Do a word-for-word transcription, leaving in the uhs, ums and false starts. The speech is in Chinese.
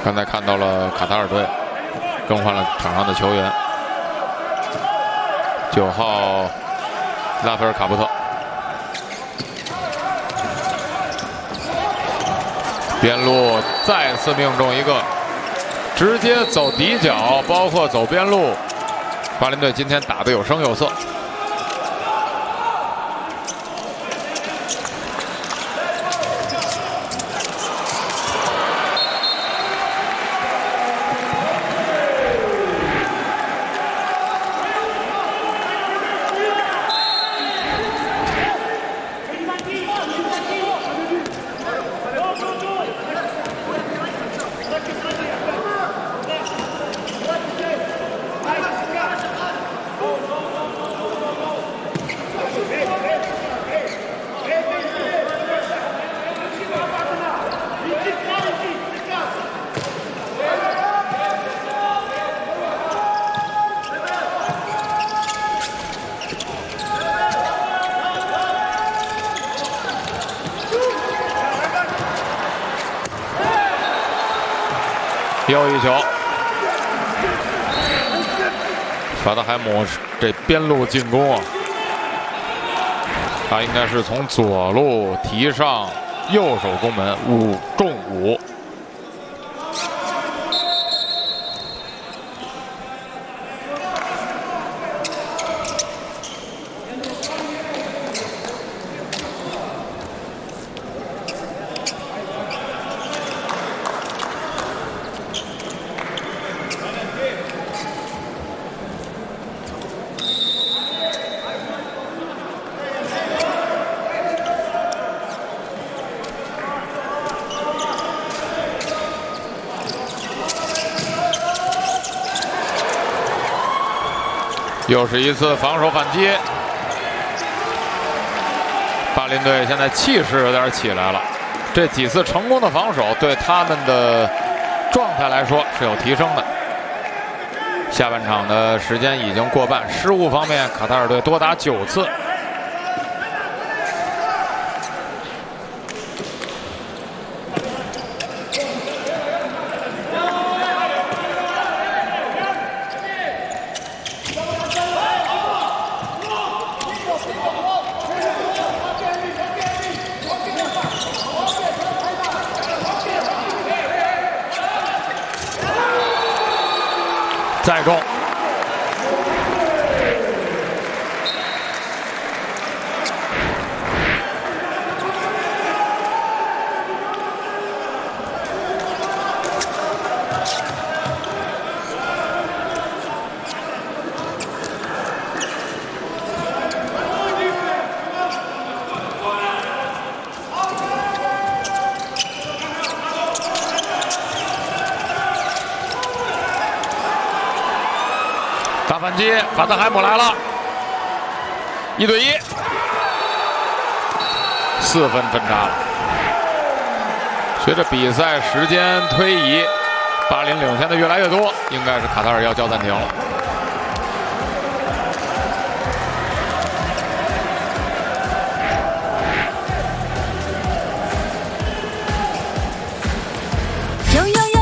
刚才看到了卡塔尔队更换了场上的球员，九号拉斐尔卡布特，边路再次命中一个，直接走底角，包括走边路。巴林队今天打得有声有色。又一球，法德海姆这边路进攻啊，他应该是从左路提上右手攻门，五中五。又是一次防守反击，巴林队现在气势有点起来了。这几次成功的防守对他们的状态来说是有提升的。下半场的时间已经过半，失误方面卡塔尔队多达九次。再中，大反击，法德海姆来了，一对一，四分分差了。随着比赛时间推移，巴林领先的越来越多，应该是卡塔尔要叫暂停了。